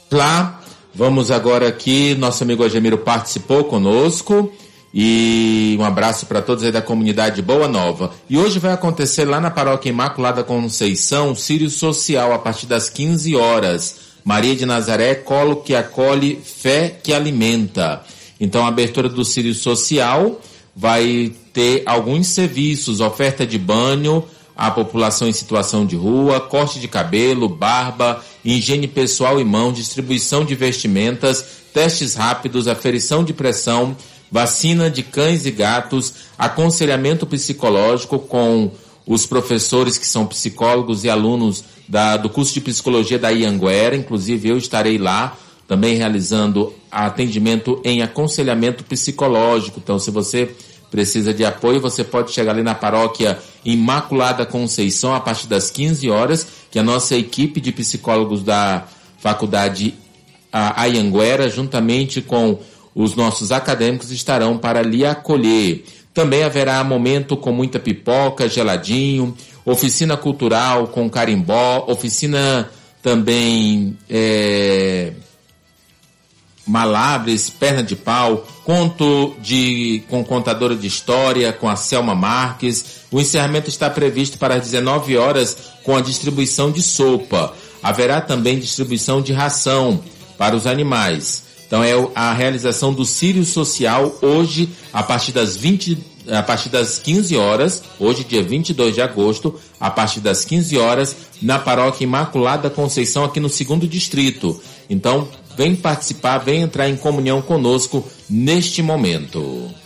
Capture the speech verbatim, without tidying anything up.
Lá, vamos agora aqui, nosso amigo Agemiro participou conosco e um abraço para todos aí da comunidade Boa Nova. E hoje vai acontecer lá na Paróquia Imaculada Conceição, Sírio Social, a partir das quinze horas. Maria de Nazaré, colo que acolhe, fé que alimenta. Então, a abertura do Sírio Social vai ter alguns serviços, oferta de banho à população em situação de rua, corte de cabelo, barba, higiene pessoal e mãos, distribuição de vestimentas, testes rápidos, aferição de pressão, vacina de cães e gatos, aconselhamento psicológico com os professores que são psicólogos e alunos da, do curso de psicologia da Ianguera. Inclusive eu estarei lá também realizando atendimento em aconselhamento psicológico. Então, se você precisa de apoio, você pode chegar ali na Paróquia Imaculada Conceição a partir das quinze horas, que a nossa equipe de psicólogos da Faculdade Ianguera, juntamente com os nossos acadêmicos, estarão para lhe acolher. Também haverá momento com muita pipoca, geladinho, oficina cultural com carimbó, oficina também é, malabres, perna de pau, conto de, com contadora de história, com a Selma Marques. O encerramento está previsto para as dezenove horas com a distribuição de sopa. Haverá também distribuição de ração para os animais. Então é a realização do Sírio Social hoje, a partir das vinte, a partir das quinze horas, hoje dia vinte e dois de agosto, a partir das quinze horas, na Paróquia Imaculada Conceição, aqui no segundo distrito. Então, vem participar, vem entrar em comunhão conosco neste momento.